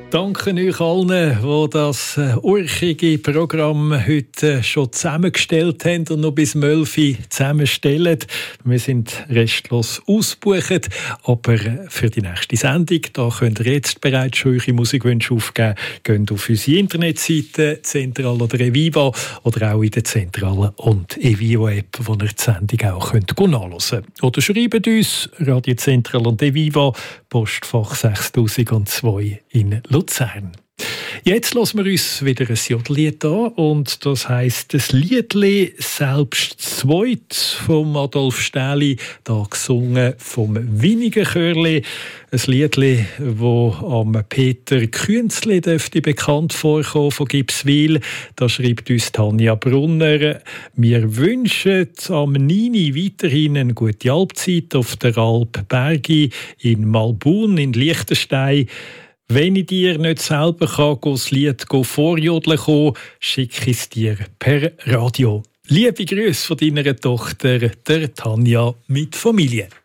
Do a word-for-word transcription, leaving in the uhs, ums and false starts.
Danke euch allen, die das urchige Programm heute schon zusammengestellt haben und noch bis elf Uhr zusammenstellen. Wir sind restlos ausgebucht, aber für die nächste Sendung, da könnt ihr jetzt bereits schon eure Musikwünsche aufgeben. Geht auf unsere Internetseite Zentral oder Eviva oder auch in der Zentrale und Evio-App, wo ihr die Sendung auch könnt nachhören könnt. Oder schreibt uns Radio Zentral und Eviva, Postfach sechstausendzwei in Luzern. Jetzt hören wir uns wieder ein Jodlied an und das heisst das Liedli «Selbst zweit» von Adolf Stähli, da gesungen vom Winiger Chörli. Ein Liedli, das am Peter Künzli dürfte bekannt vorkommen von Gipswil. Da schreibt uns Tanja Brunner: «Wir wünschen am Nini weiterhin eine gute Alpzeit auf der Alp Bergi, in Malbun, in Liechtenstein. Wenn ich dir nicht selber kann, das Lied vorjodeln kann, schicke ich es dir per Radio. Liebe Grüße von deiner Tochter, der Tanja mit Familie.»